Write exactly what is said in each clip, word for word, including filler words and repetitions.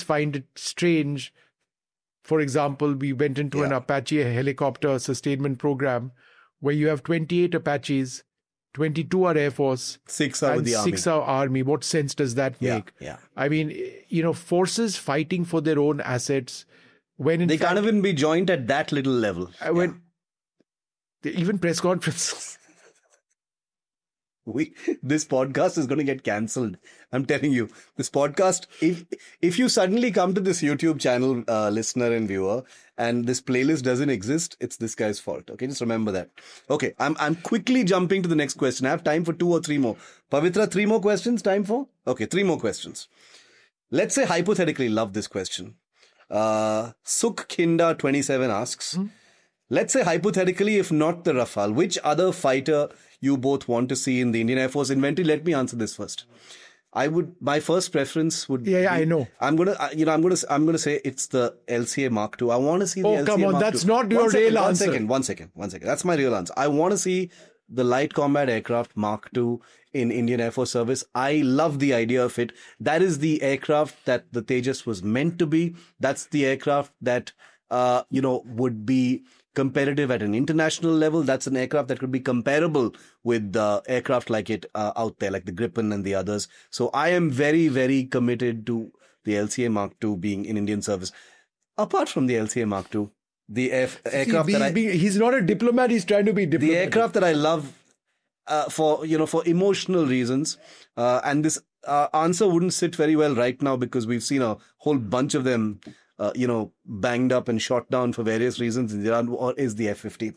find it strange. For example, we went into yeah. an Apache helicopter sustainment program where you have twenty-eight Apaches, twenty-two are Air Force, six are and the six Army. are Army. What sense does that yeah, make? Yeah. I mean, you know, forces fighting for their own assets when in they fact, can't even be joined at that little level. When yeah. even press conferences. We, this podcast is going to get cancelled. I'm telling you, this podcast, if if you suddenly come to this YouTube channel, uh, listener and viewer, and this playlist doesn't exist, it's this guy's fault. Okay, just remember that. Okay, I'm I'm quickly jumping to the next question. I have time for two or three more. Pavitra, three more questions, time for? Okay, three more questions. Let's say hypothetically, love this question. Uh, Sukh Kinda twenty-seven asks, hmm? Let's say hypothetically, if not the Rafale, which other fighter you both want to see in the Indian Air Force inventory? Let me answer this first. I would, my first preference would yeah, yeah be, I know. I'm going to, you know, I'm going to, I'm going to say it's the L C A Mark two. I want to see the oh, L C A come on, Mark that's two. not your one real second, answer. One second, one second, one second. That's my real answer. I want to see the Light Combat Aircraft Mark two in Indian Air Force service. I love the idea of it. That is the aircraft that the Tejas was meant to be. That's the aircraft that, uh, you know, would be competitive at an international level. That's an aircraft that could be comparable with uh, aircraft like it uh, out there, like the Gripen and the others. So I am very, very committed to the L C A Mark two being in Indian service. Apart from the L C A Mark two, the F- aircraft See, that I... Being, he's not a diplomat, he's trying to be diplomatic. The aircraft that I love uh, for, you know, for emotional reasons, uh, and this uh, answer wouldn't sit very well right now because we've seen a whole bunch of them Uh, you know, banged up and shot down for various reasons in Iran, or is the F fifteen.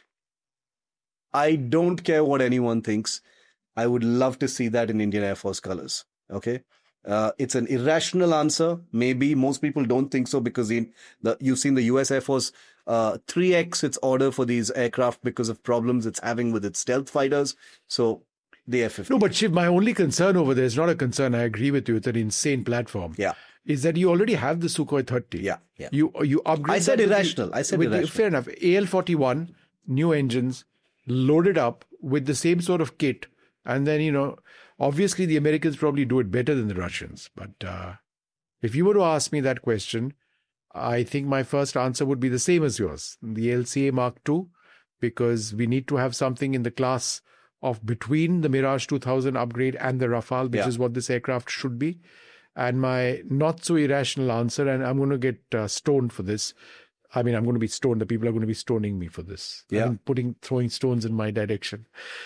I don't care what anyone thinks. I would love to see that in Indian Air Force colors. Okay. Uh, it's an irrational answer. Maybe most people don't think so because the, the, you've seen the U S Air Force uh, three X its order for these aircraft because of problems it's having with its stealth fighters. So the F fifteen. No, but Shiv, my only concern over there is not a concern. I agree with you. It's an insane platform. Yeah. Is that you already have the Sukhoi thirty. Yeah, yeah. You you upgrade. I said that irrational. The, I said with irrational. The, fair enough. A L forty-one, new engines, loaded up with the same sort of kit. And then, you know, obviously the Americans probably do it better than the Russians. But uh, if you were to ask me that question, I think my first answer would be the same as yours. The L C A Mark two, because we need to have something in the class of between the Mirage two thousand upgrade and the Rafale, which yeah. is what this aircraft should be. And my not so irrational answer, and I'm going to get uh, stoned for this. I mean, I'm going to be stoned. The people are going to be stoning me for this. Yeah. I'm putting, throwing stones in my direction.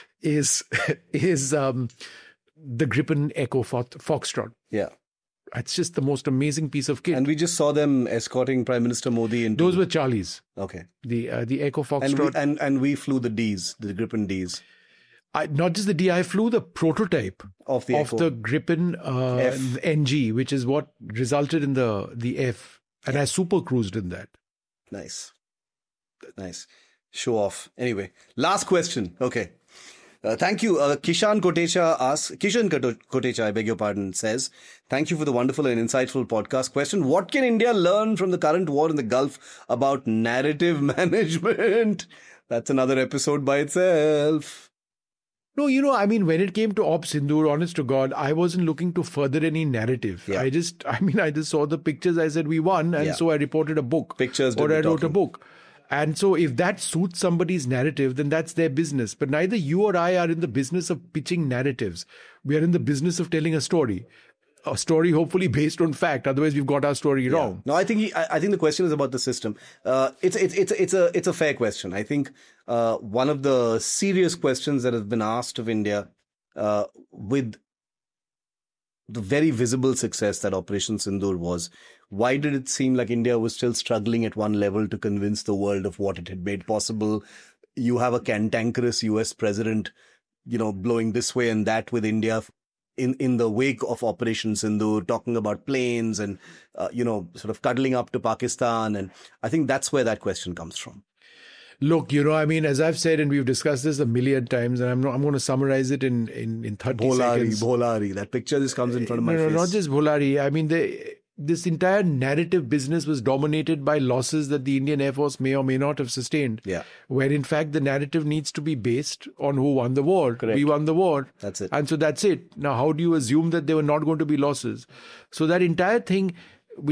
Is, is um, the Gripen Echo Foxtrot. Yeah. It's just the most amazing piece of kit. And we just saw them escorting Prime Minister Modi into... Those were Charlies. Okay. The uh, the Echo Foxtrot. And we, and, and we flew the Ds, the Gripen Ds. I, not just the D, I flew the prototype of the, of the Gripen uh, F. N G, which is what resulted in the, the F. And yeah. I super cruised in that. Nice. Nice. Show off. Anyway, last question. Okay. Uh, thank you. Uh, Kishan Kotecha asks, Kishan Kotecha, I beg your pardon, says, thank you for the wonderful and insightful podcast. Question, what can India learn from the current war in the Gulf about narrative management? That's another episode by itself. No, you know, I mean, when it came to Op Sindoor, honest to God, I wasn't looking to further any narrative. Yeah. I just, I mean, I just saw the pictures. I said, we won. And yeah. so I reported a book. Pictures. Or I wrote talking. a book. And so if that suits somebody's narrative, then that's their business. But neither you or I are in the business of pitching narratives. We are in the business of telling a story. A story hopefully based on fact. Otherwise, we've got our story yeah. wrong. No, I think he, I, I think the question is about the system. Uh, it's it's it's it's a it's a fair question. I think uh, one of the serious questions that has been asked of India uh, with the very visible success that Operation Sindoor was, why did it seem like India was still struggling at one level to convince the world of what it had made possible? You have a cantankerous U S president, you know, blowing this way and that with India. In, in the wake of Operation Sindoor, talking about planes and, uh, you know, sort of cuddling up to Pakistan. And I think that's where that question comes from. Look, you know, I mean, as I've said, and we've discussed this a million times, and I'm not, I'm going to summarize it in, in, in thirty Bholari, seconds. Bholari, that picture just comes in front of my no, face. No, not just Bholari. I mean, the, this entire narrative business was dominated by losses that the Indian Air Force may or may not have sustained. Yeah. Where in fact the narrative needs to be based on who won the war. Correct. We won the war. That's it. And so that's it. Now, how do you assume that there were not going to be losses? So that entire thing,